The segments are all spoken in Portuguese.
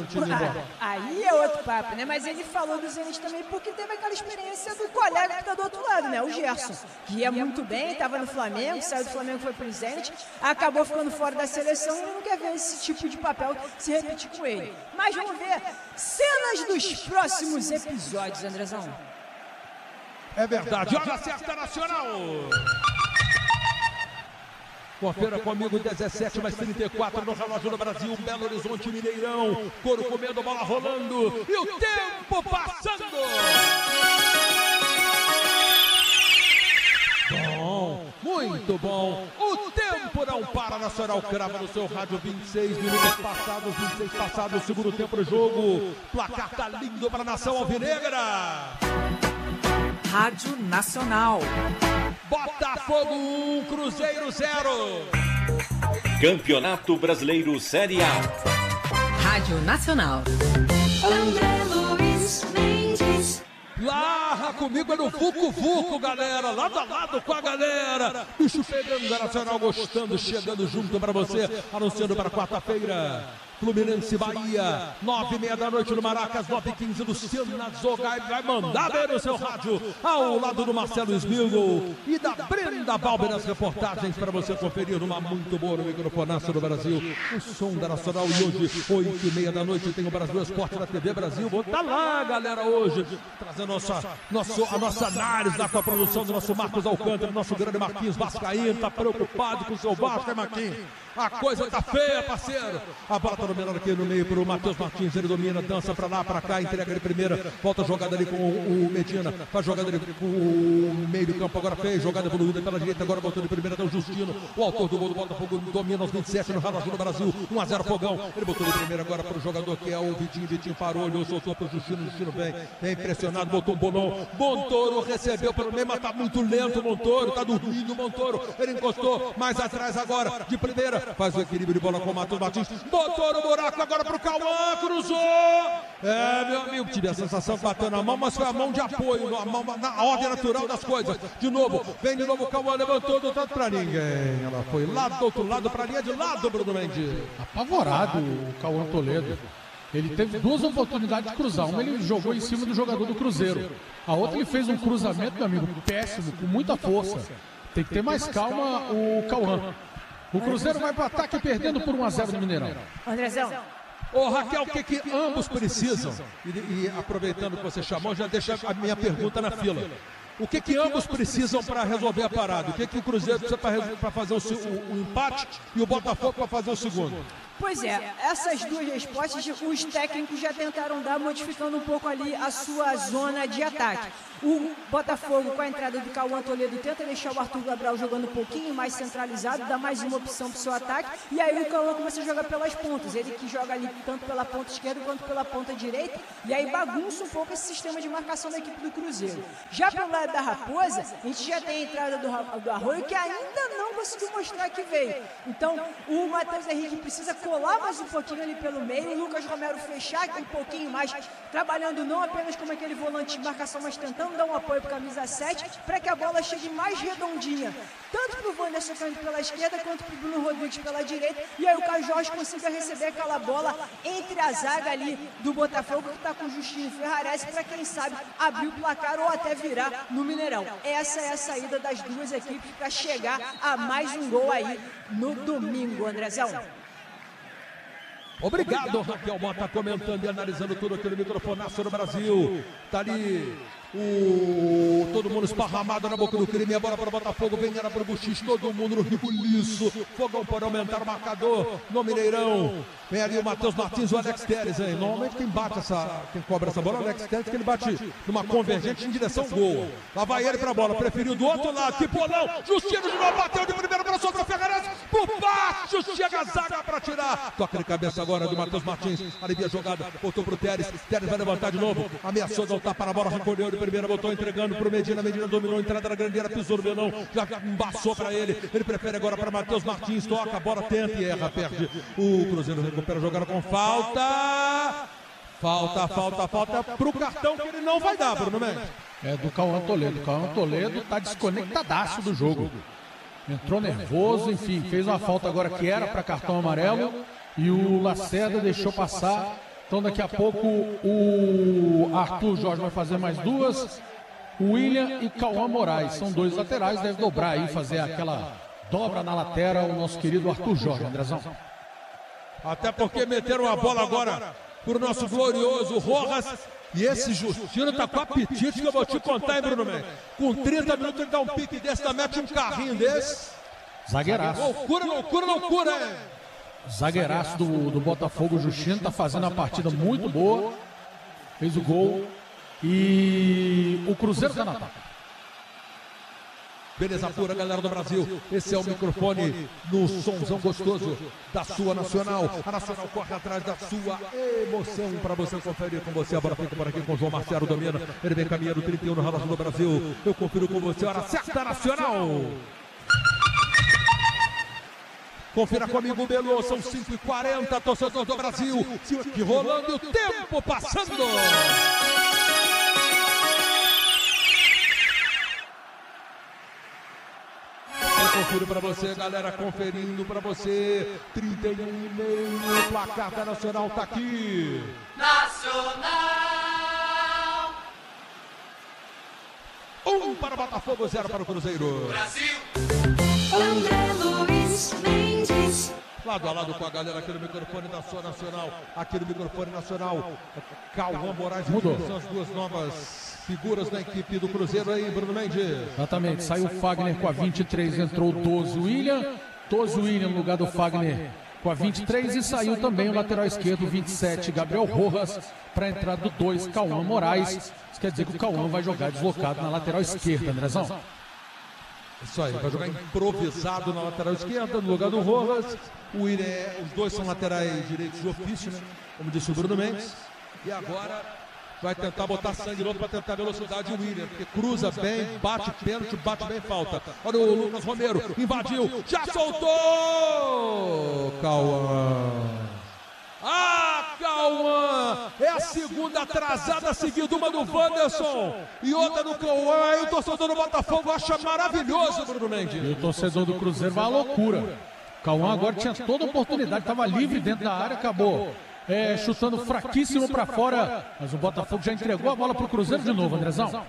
time embora. Aí é outro papo, né? Mas ele falou do Zenit também porque teve aquela experiência do colega que tá do outro lado, né? O Gerson, que ia muito bem, tava no Flamengo, saiu do Flamengo, foi pro Zenit, acabou ficando fora da seleção e não quer ver esse tipo de papel se repetir com ele. Mas vamos ver cenas dos próximos episódios, Andrezão. É verdade, hora certa nacional. Confira comigo, 17 mais 34 no relógio do Brasil, Belo Horizonte, Mineirão. Couro comendo, bola rolando e o tempo passando. Bom, muito bom. O tempo não para, Nacional crava no seu rádio, 26 minutos passados, 26 passados, segundo tempo do jogo. Placar tá lindo para a nação alvinegra. Rádio Nacional. Botafogo 1, Cruzeiro 0. Campeonato Brasileiro Série A. Rádio Nacional. André Luiz Mendes. Larra comigo é no Vucu Vucu, galera. Lado a lado com a galera. Bicho pegando da Nacional, gostando, chegando junto para você. Anunciando para quarta-feira. Fluminense Bahia, 9h30 da noite no Maracas, 9h15, Luciana Zogai vai mandar ver no seu rádio, ao lado do Marcelo Smilgo e da Brenda Balbi nas reportagens para você conferir uma muito boa no microfonaço do Brasil, o som da Nacional. E hoje, 8h30 da noite, tem o Brasil Esporte da TV Brasil. Vou estar lá, galera, hoje, trazendo a nossa análise da produção do nosso Marcos Alcântara, nosso grande Marquinhos Vascaíno, tá preocupado com o seu Vasco, Marquinhos? A coisa tá feia, parceiro. A bola tá dominando aqui no meio pro Matheus Martins, ele domina, dança pra lá, pra cá, entrega de primeira, volta a jogada ali com o Medina, faz jogada ali com o meio do campo, agora fez, jogada evoluída pela direita, agora botou de primeira, deu Justino, o autor do gol do Botafogo, domina aos 27 no relógio do Brasil, 1-0 Fogão, ele botou de primeira agora pro jogador que é o Vitinho parou, olhou, soltou pro Justino bem impressionado, botou um bolão, Montoro recebeu pelo meio, mas tá muito lento o Montoro, tá dormindo o Montoro, ele encostou mais atrás agora, de primeira, faz o equilíbrio de bola com o Matheus Martins, botou no buraco agora pro Cauã, cruzou! É, meu amigo, tive a sensação que bateu na mão, mas foi a mão de apoio, na ordem natural das coisas. De novo, vem de novo o Cauã, levantou do tanto pra ninguém. Ela foi lá do outro lado, pra linha de lado, Bruno Mendes. Apavorado o Cauã Toledo. Ele teve duas oportunidades de cruzar. Uma ele jogou em cima do jogador do Cruzeiro. A outra ele fez um cruzamento, meu amigo, péssimo, com muita força. Tem que ter mais calma o Cauã. O Cruzeiro vai para o ataque perdendo por 1-0 no Mineirão. Andrezão. Ô Raquel, o que ambos precisam? E aproveitando que você chamou, já deixa a minha pergunta na fila. O que ambos precisam para resolver a parada? O que o Cruzeiro precisa para fazer o empate e o Botafogo para fazer o segundo? Pois é, essas duas respostas os técnicos já tentaram dar, modificando um pouco ali a sua zona de ataque. O Botafogo, com a entrada do Cauã Toledo, tenta deixar o Arthur Cabral jogando um pouquinho mais centralizado, dá mais uma opção para o seu ataque, e aí o Cauã começa a jogar pelas pontas, ele que joga ali tanto pela ponta esquerda quanto pela ponta direita, e aí bagunça um pouco esse sistema de marcação da equipe do Cruzeiro. Já pelo lado da Raposa, a gente já tem a entrada do Arroio, que ainda não conseguiu mostrar que veio. Então, o Matheus Henrique precisa colar mais um pouquinho ali pelo meio, o Lucas Romero fechar um pouquinho mais, trabalhando não apenas como aquele volante de marcação, mas tentando dar um apoio para a camisa 7, para que a bola chegue mais redondinha, tanto para o Wanderson Cândido pela esquerda, quanto para o Bruno Rodrigues pela direita, e aí o Caio Jorge consiga receber aquela bola entre a zaga ali do Botafogo, que está com o Justinho Ferrarese, para quem sabe abrir o placar ou até virar no Mineirão. Essa é a saída das duas equipes para chegar a mais um gol aí no domingo, Andrezão. Obrigado, Raquel Mota, comentando e analisando tudo aqui no microfonaço do Brasil. Tá ali todo mundo esparramado na boca do crime. A bola para o Botafogo, vem ela para o Buxix, todo mundo no ribuliço. Fogão para aumentar o marcador no Mineirão. Vem ali o Matheus Martins e o Alex Telles. Hein? Normalmente quem cobra essa bola é o Alex Telles, que ele bate numa convergente em direção ao gol. Lá vai ele para a bola, preferiu do outro lado. Que bolão! Justino de novo, bateu de primeira para sobra Ferrarese. Por baixo, chega a zaga para tirar. Toca de cabeça agora do Matheus Martins. Alivia a jogada, voltou para o Telles. Telles vai levantar de novo. Ameaçou dar o tapa na bola, recolheu de primeira, botou entregando para o Medina. Medina dominou a entrada da grandeira, pisou no melão. Já embaçou para ele. Ele prefere agora para Matheus Martins. Toca, a bola tenta e erra, perde. O Cruzeiro recupera a jogada com falta. Falta pro cartão que ele não vai dar, Bruno Mendes. É do Cauã Toledo. O Cauã Toledo tá desconectadaço do jogo. Entrou nervoso, enfim, fez uma falta agora que era para cartão amarelo e o Lacerda deixou passar Então daqui a pouco o Arthur Jorge vai fazer mais duas. O William e Cauã Moraes são dois laterais, deve dobrar aí, fazer aquela dobra na lateral o nosso querido Arthur Jorge, Andrezão. Até porque meteram a bola agora pro nosso glorioso Rojas. E esse Justino tá com apetite que eu vou te contar, hein, Bruno Mendes? Com 30 minutos ele dá um pique desse, tá, mete um carrinho desse. Zagueiraço. Loucura, loucura, loucura, hein? Zagueiraço do Botafogo, Justino, tá fazendo uma partida muito boa. Fez o gol. E o Cruzeiro tá na ataque. Beleza pura, galera do Brasil. Esse é o microfone no somzão gostoso da sua Nacional. A Nacional corre atrás da sua emoção para você conferir com você. A bola fica por aqui com o João Marcelo domina. Ele vem caminhando 31 no relógio do Brasil. Eu confiro com você. Hora certa, Nacional. Confira comigo, Belo. São 5h40, torcedor do Brasil. Que rolando e o tempo passando. Confiro para você, galera, conferindo para você. 31,5, o placar da Nacional tá aqui. Nacional! 1 para o Botafogo, 0 para o Cruzeiro. Brasil! André Luiz Mendes. Lado a lado com a galera aqui no microfone da sua Nacional. Aqui no microfone nacional. Cauã Moraes Mudou. São as duas novas figuras da equipe do Cruzeiro aí, Bruno Mendes. Exatamente, saiu o Fagner com a 23, entrou o 12 William. 12 William no lugar do Fagner com a 23 e saiu também o lateral esquerdo, 27, Gabriel Rojas, para a entrada do 2, Cauã Moraes. Isso quer dizer que o Cauã vai jogar deslocado na lateral esquerda, Andrezão. Isso aí, vai jogar improvisado na lateral esquerda, no lugar do Rojas. O William, os dois são laterais direitos de ofício, né? Como disse o Bruno Mendes. E agora vai tentar botar sangue louco para tentar velocidade o William, porque cruza bem, bate pênalti, bate bem falta. Olha o Lucas Romero, invadiu, já soltou! Cauã! Ah, Cauã! É a segunda atrasada seguida, uma do Wanderson e outra do Cauã. Aí o torcedor do Botafogo acha maravilhoso, Bruno Mendes. E o torcedor do Cruzeiro vai à loucura. Cauã agora tinha toda a oportunidade, estava livre dentro da área, acabou chutando fraquíssimo para fora. Mas o Botafogo já entregou a bola para o Cruzeiro de novo, Andrezão.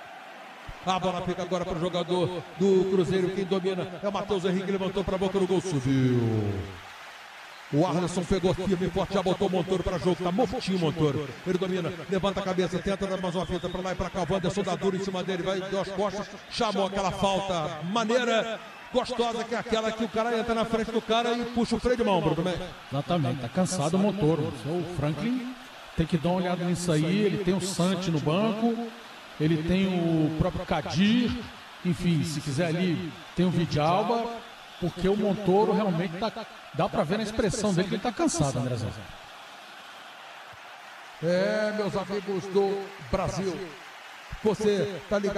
A bola fica agora para o jogador do Cruzeiro. Quem domina é o Matheus Henrique, levantou para a boca do gol, subiu. O Arlisson pegou firme e forte, já botou o Montoro para jogo, tá mortinho o Montoro. Ele domina, levanta a cabeça, tenta dar mais uma fita para lá e para cá. O Wanderson dá duro em cima dele, vai, deu as costas, chamou aquela falta maneira, gostosa, que é aquela que o cara entra na frente do cara e puxa o freio de mão, Bruno Mendes. Exatamente, tá cansado o Montoro. O Franklin tem que dar uma olhada nisso aí. Ele tem o Santi no banco, ele tem o próprio Kadir, enfim, se quiser ali, tem o Vidalba, porque o Montoro realmente tá. Dá pra ver na expressão dele que ele tá cansado, Andrezão. Meus amigos do Brasil, você tá ligado?